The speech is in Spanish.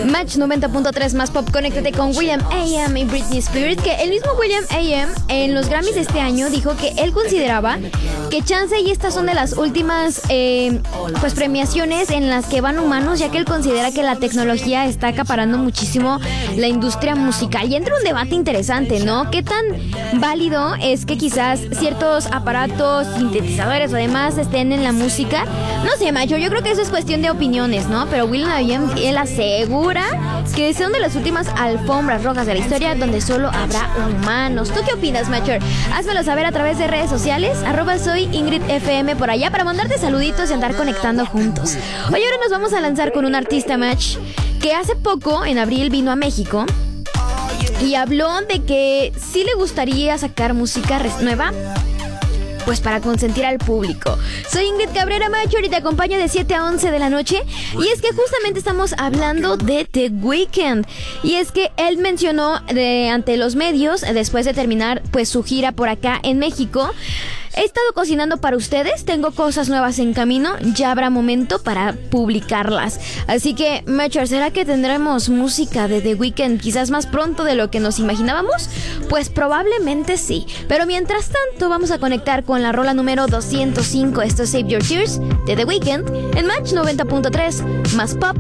Match 90.3 más pop, conéctate con Will.i.am y Britney Spears. Que el mismo Will.i.am en los Grammys de este año dijo que él consideraba que chance y estas son de las últimas pues premiaciones en las que van humanos, ya que él considera que la tecnología está acaparando muchísimo la industria musical. Y entra un debate interesante, ¿no? ¿Qué tan válido es que quizás ciertos aparatos, sintetizadores o demás estén en la música? No sé, macho, yo creo que eso es cuestión de opiniones, ¿no? Pero Will.i.am, él asegura que son de las últimas alfombras rojas de la historia donde solo habrá humanos. ¿Tú qué opinas, macho? Házmelo saber a través de redes sociales, @soy Ingrid FM por allá, para mandarte saluditos y andar conectando juntos. Hoy ahora nos vamos a lanzar con un artista, match, que hace poco, en abril, vino a México y habló de que sí le gustaría sacar música nueva, pues para consentir al público. Soy Ingrid Cabrera, macho, y te acompaño de 7 a 11 de la noche. Y es que justamente estamos hablando de The Weeknd. Y es que él mencionó ante los medios, después de terminar pues su gira por acá en México: he estado cocinando para ustedes, tengo cosas nuevas en camino, ya habrá momento para publicarlas. Así que, macho, ¿será que tendremos música de The Weeknd quizás más pronto de lo que nos imaginábamos? Pues probablemente sí. Pero mientras tanto vamos a conectar con la rola número 205. Esto es Save Your Tears de The Weeknd en Match 90.3 más pop.